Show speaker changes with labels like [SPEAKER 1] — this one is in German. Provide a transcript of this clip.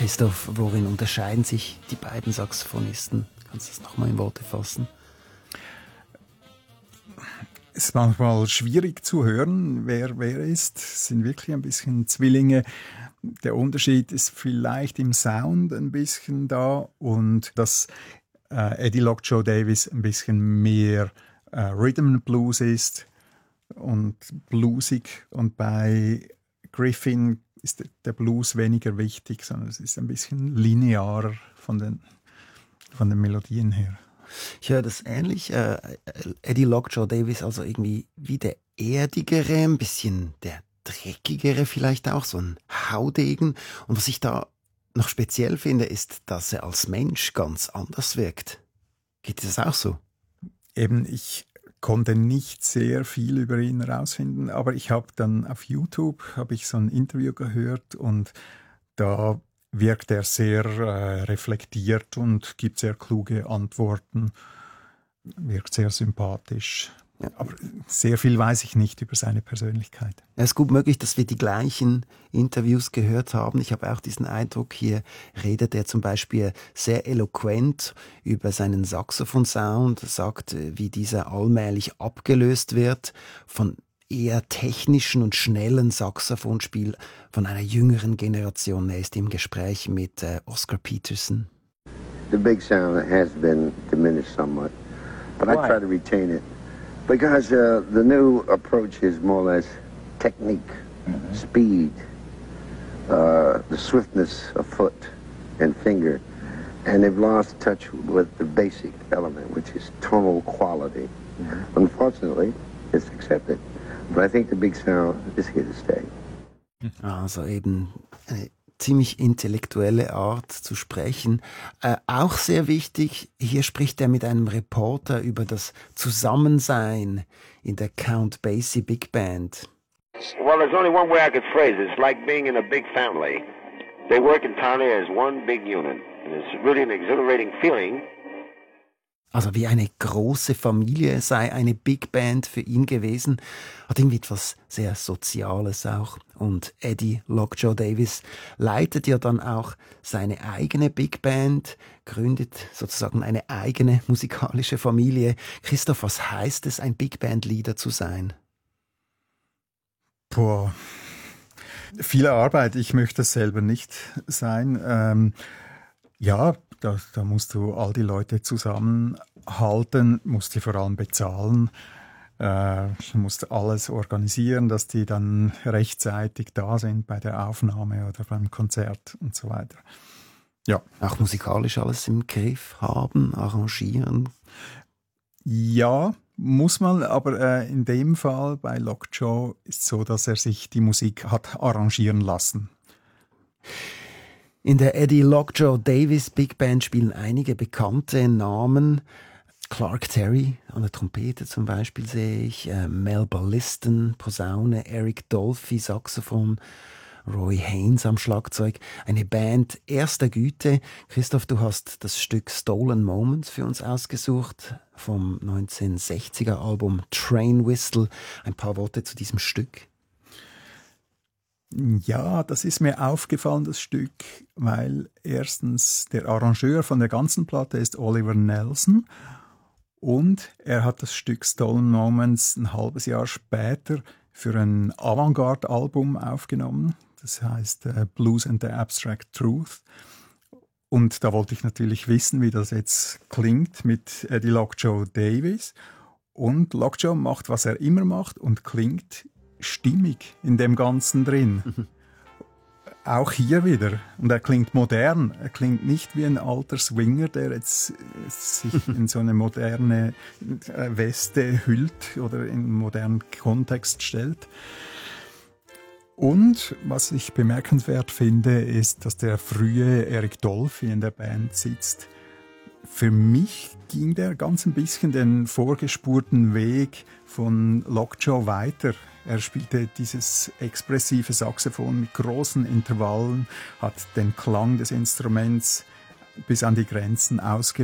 [SPEAKER 1] Christoph, worin unterscheiden sich die beiden Saxophonisten? Kannst du das nochmal in Worte fassen?
[SPEAKER 2] Es ist manchmal schwierig zu hören, wer ist. Es sind wirklich ein bisschen Zwillinge. Der Unterschied ist vielleicht im Sound ein bisschen da und dass Eddie Lockjaw Davis ein bisschen mehr Rhythm and Blues ist und bluesig, und bei Griffin ist der Blues weniger wichtig, sondern es ist ein bisschen linearer von den Melodien her.
[SPEAKER 1] Ich höre das ähnlich. Eddie Lockjaw Davis, also irgendwie wie der erdigere, ein bisschen der dreckigere vielleicht auch, so ein Haudegen. Und was ich da noch speziell finde, ist, dass er als Mensch ganz anders wirkt. Geht dir das auch so?
[SPEAKER 2] Eben, ich konnte nicht sehr viel über ihn herausfinden, aber ich habe dann auf YouTube so ein Interview gehört und da wirkt er sehr reflektiert und gibt sehr kluge Antworten, wirkt sehr sympathisch. Ja. Aber sehr viel weiß ich nicht über seine Persönlichkeit.
[SPEAKER 1] Es ist gut möglich, dass wir die gleichen Interviews gehört haben. Ich habe auch diesen Eindruck, hier redet er zum Beispiel sehr eloquent über seinen Saxophon-Sound, sagt, wie dieser allmählich abgelöst wird von eher technischen und schnellen Saxophonspiel von einer jüngeren Generation. Er ist im Gespräch mit Oscar Peterson.
[SPEAKER 3] The big sound has been diminished somewhat, but I try to retain it. Because the new approach is more or less technique, speed, the swiftness of foot and finger, and they've lost touch with the basic element, which is tonal quality. Unfortunately, it's accepted, but I think the big sound is here to stay.
[SPEAKER 1] Also eben eine ziemlich intellektuelle Art zu sprechen. Auch sehr wichtig, hier spricht er mit einem Reporter über das Zusammensein in der Count Basie Big Band.
[SPEAKER 4] Well, there's only one way I could phrase it. It's like being in a big family. They work entirely as one big unit. And it's really an exhilarating feeling.
[SPEAKER 1] Also wie eine große Familie sei eine Big Band für ihn gewesen. Hat irgendwie etwas sehr Soziales auch. Und Eddie Lockjaw Davis leitet ja dann auch seine eigene Big Band, gründet sozusagen eine eigene musikalische Familie. Christoph, was heißt es, ein Big Band Leader zu sein?
[SPEAKER 2] Boah, viel Arbeit. Ich möchte es selber nicht sein. Ja, da musst du all die Leute zusammenhalten, musst die vor allem bezahlen, musst alles organisieren, dass die dann rechtzeitig da sind bei der Aufnahme oder beim Konzert und so weiter. Ja.
[SPEAKER 1] Auch musikalisch alles im Griff haben, arrangieren?
[SPEAKER 2] Ja, muss man, aber in dem Fall bei Lockjaw ist es so, dass er sich die Musik hat arrangieren lassen.
[SPEAKER 1] In der Eddie Lockjaw Davis Big Band spielen einige bekannte Namen. Clark Terry an der Trompete zum Beispiel sehe ich, Melba Liston, Posaune, Eric Dolphy, Saxophon, Roy Haynes am Schlagzeug. Eine Band erster Güte. Christoph, du hast das Stück Stolen Moments für uns ausgesucht vom 1960er Album Train Whistle. Ein paar Worte zu diesem Stück.
[SPEAKER 2] Ja, das ist mir aufgefallen, das Stück, weil erstens der Arrangeur von der ganzen Platte ist Oliver Nelson und er hat das Stück Stolen Moments ein halbes Jahr später für ein Avantgarde-Album aufgenommen. Das heißt Blues and the Abstract Truth. Und da wollte ich natürlich wissen, wie das jetzt klingt mit Eddie Lockjaw Davis. Und Lockjaw macht, was er immer macht und klingt stimmig in dem Ganzen drin. Auch hier wieder. Und er klingt modern. Er klingt nicht wie ein alter Swinger, der jetzt sich in so eine moderne Weste hüllt oder in einen modernen Kontext stellt. Und was ich bemerkenswert finde, ist, dass der frühe Eric Dolphy in der Band sitzt. Für mich ging der ganz ein bisschen den vorgespurten Weg von Lockjaw weiter. Er spielte dieses expressive Saxophon mit großen Intervallen, hat den Klang des Instruments bis an die Grenzen ausgelegt.